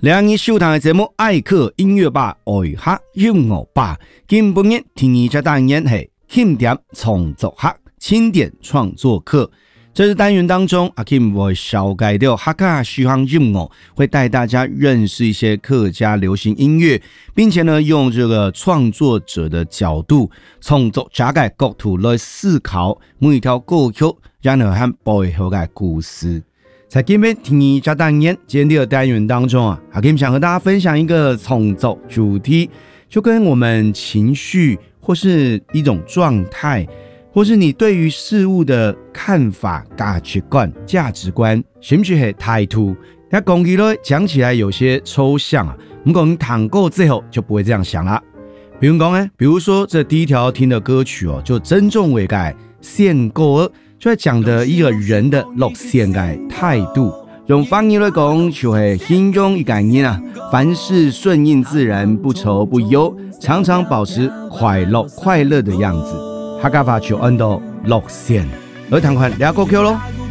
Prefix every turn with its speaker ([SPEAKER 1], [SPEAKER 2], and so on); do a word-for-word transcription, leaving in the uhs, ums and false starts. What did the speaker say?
[SPEAKER 1] 两日收听的节目《爱客音乐吧》，爱客音乐吧。今本日听一家单元是轻点创作客，轻点创作课。这是单元当中，阿 Kim 会小改掉客家西洋音乐，会带大家认识一些客家流行音乐，并且呢，用这个创作者的角度，创作者的角度来思考每一条歌曲，然后和背后的故事。在今天听一家单元，今天这个单元当中啊，阿 Kim 想和大家分享一个创作主题，就跟我们情绪或是一种状态。或是你对于事物的看法、价值观、价值观，是不是是态度？那讲起来讲起来有些抽象啊，不过你谈过之后就不会这样想啦。比如讲呢，比如说这第一条听的歌曲哦，就真正为改宪歌，就在讲的一个人的落宪的态度。用方言来讲，就是形容一个人啊，凡事顺应自然，不愁不忧，常常保持快乐快乐的样子。客家话就按到落宪，来谈款俩歌曲咯。